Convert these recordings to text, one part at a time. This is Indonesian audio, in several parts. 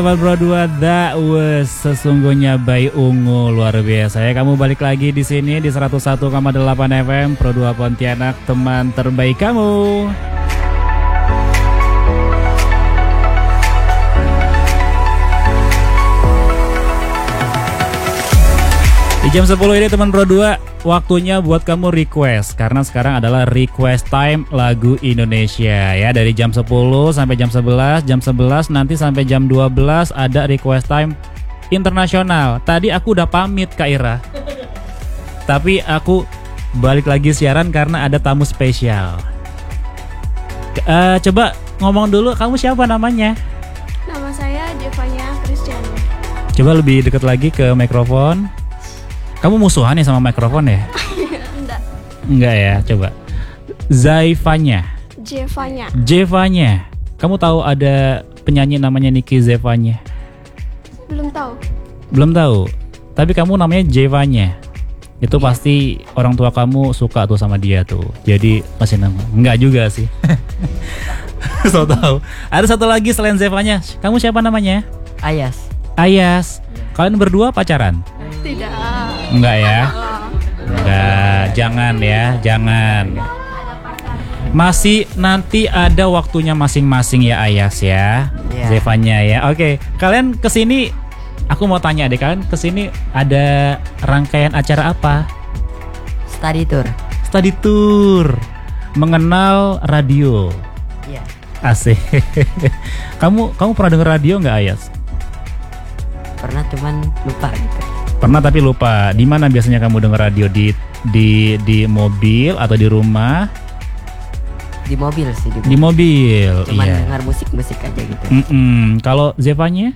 Sobat Pro 2, that was sesungguhnya by Ungu, luar biasa ya. Kamu balik lagi di sini di 101,8 FM Pro 2 Pontianak, teman terbaik kamu. Di jam 10 ini teman Pro 2, waktunya buat kamu request. Karena sekarang adalah request time lagu Indonesia ya. Dari jam 10 sampai jam 11. Jam 11 nanti sampai jam 12 ada request time internasional. Tadi aku udah pamit Kak Ira, tapi aku balik lagi siaran karena ada tamu spesial. Coba ngomong dulu, kamu siapa namanya? Nama saya Jevanya Kristiani. Coba lebih dekat lagi ke mikrofon. Kamu musuhan ya sama mikrofon ya? Enggak ya, coba. Zaifanya. Jevanya. Kamu tahu ada penyanyi namanya Niki Zevanya? Belum tahu. Tapi kamu namanya Jevanya. Itu pasti orang tua kamu suka tuh sama dia tuh. Jadi masih nama. Enggak juga sih. So tahu. Ada satu lagi selain Zevanya. Kamu siapa namanya? Ayas. Kalian berdua pacaran? Tidak. Enggak ya? Enggak, jangan. Masih nanti ada waktunya masing-masing ya Ayas ya. Zevanya ya. Oke, kalian kesini, aku mau tanya deh, kalian kesini ada rangkaian acara apa? Study tour. Mengenal radio. Iya. Asik. Kamu pernah denger radio nggak Ayas? Pernah, cuman lupa gitu. Pernah tapi lupa. Di mana biasanya kamu denger radio? Di mobil atau di rumah? Di mobil sih. Di mobil. Cuman iya. dengar musik aja gitu. Kalau Zevanya?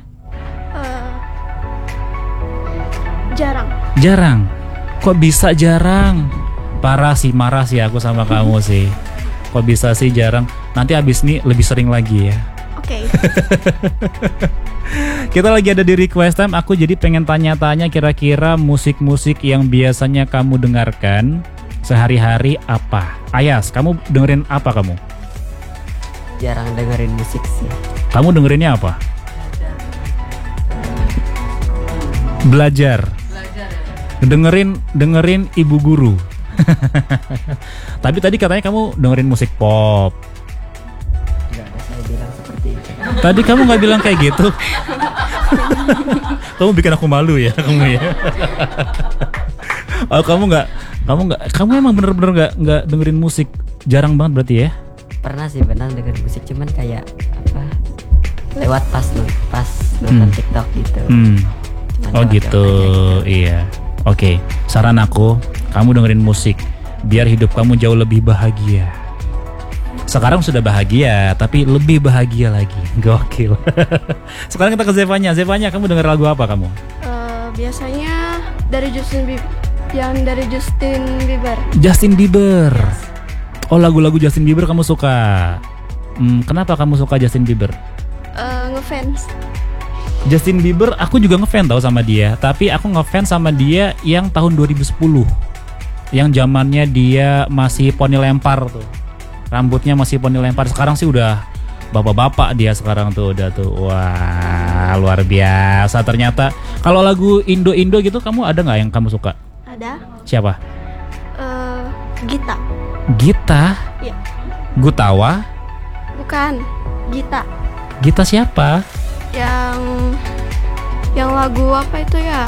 Jarang. Kok bisa jarang? Marah sih aku sama kamu sih. Kok bisa sih jarang? Nanti abis ini lebih sering lagi ya. Oke. Kita lagi ada di request time. Aku jadi pengen tanya-tanya kira-kira musik-musik yang biasanya kamu dengarkan sehari-hari apa? Ayas, kamu dengerin apa kamu? Jarang dengerin musik sih. Kamu dengerinnya apa? Belajar. Dengerin ibu guru. Tapi tadi katanya kamu dengerin musik pop. Enggak ada saya bilang seperti itu. Tadi kamu nggak bilang kayak gitu. Kamu bikin aku malu ya, kamu ya. Oh, kamu emang bener-bener nggak dengerin musik, jarang banget berarti ya? Pernah dengerin musik, cuman kayak apa? Lewat pas nonton TikTok gitu. Oh gitu, iya. Oke, saran aku, kamu dengerin musik biar hidup kamu jauh lebih bahagia. Sekarang sudah bahagia, tapi lebih bahagia lagi. Gokil. Sekarang kita ke Zevanya. Zevanya, kamu denger lagu apa kamu? Biasanya dari Justin Bieber. Justin Bieber. Oh, lagu-lagu Justin Bieber kamu suka. Kenapa kamu suka Justin Bieber? Ngefans. Justin Bieber, aku juga ngefans tau sama dia. Tapi aku ngefans sama dia yang tahun 2010. Yang zamannya dia masih poni lempar tuh. Rambutnya masih poni lempar. Sekarang sih udah bapak-bapak dia sekarang tuh, udah tuh. Wah, luar biasa ternyata. Kalau lagu Indo-Indo gitu, kamu ada nggak yang kamu suka? Ada. Siapa? Gita. Iya. Gutawa? Bukan. Gita. Gita siapa? Yang lagu apa itu ya?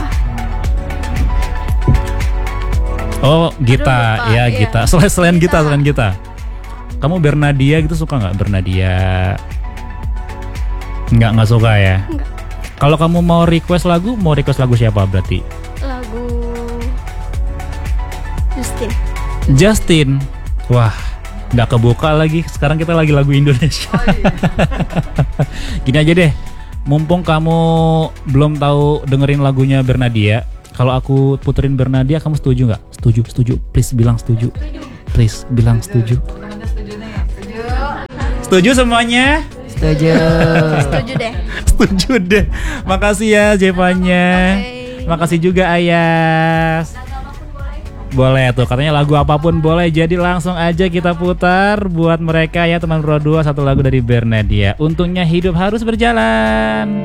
Oh, Gita. Aduh, Ya, iya. Gita. Selain Gita. Kamu Bernadia gitu suka nggak? Bernadia? Nggak suka ya? Enggak. Kalau kamu mau request lagu siapa berarti? Lagu Justin. Wah, nggak kebuka lagi. Sekarang kita lagi lagu Indonesia. Oh, iya. Gini aja deh, mumpung kamu belum tahu dengerin lagunya Bernadia, kalau aku puterin Bernadia, kamu setuju nggak? Setuju. Please bilang setuju. Please bilang setuju. Setuju semuanya? Setuju. Setuju deh. Makasih ya Jevanya. Okay. Makasih juga Ayas. Boleh tuh, katanya lagu apapun boleh. Jadi langsung aja kita putar buat mereka ya teman Pro 2, satu lagu dari Bernadia. Untungnya hidup harus berjalan.